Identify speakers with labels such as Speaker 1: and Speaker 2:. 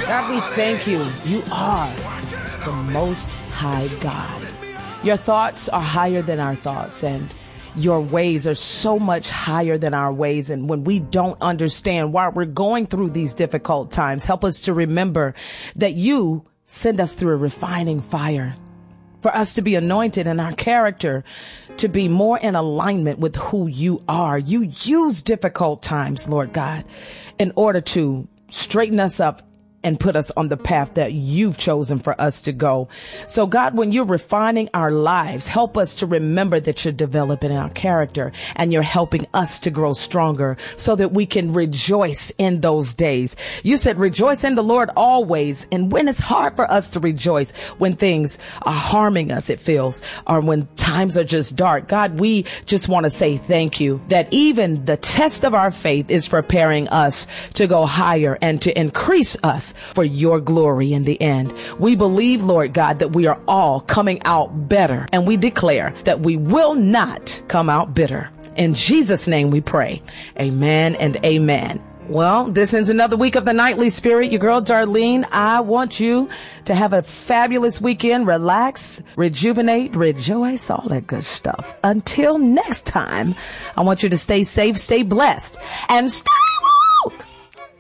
Speaker 1: God, we thank you. You are the most high God. Your thoughts are higher than our thoughts, and your ways are so much higher than our ways. And when we don't understand why we're going through these difficult times, help us to remember that you send us through a refining fire for us to be anointed and our character to be more in alignment with who you are. You use difficult times, Lord God, in order to straighten us up and put us on the path that you've chosen for us to go. So God, when you're refining our lives, help us to remember that you're developing our character and you're helping us to grow stronger so that we can rejoice in those days. You said, rejoice in the Lord always. And when it's hard for us to rejoice, when things are harming us, it feels, or when times are just dark, God, we just want to say thank you that even the test of our faith is preparing us to go higher and to increase us for your glory in the end. We believe, Lord God, that we are all coming out better, and we declare that we will not come out bitter. In Jesus' name we pray. Amen and amen. Well, this ends another week of the Nightly Spirit. Your girl, Darlene. I want you to have a fabulous weekend. Relax, rejuvenate, rejoice, all that good stuff. Until next time, I want you to stay safe, stay blessed, and stay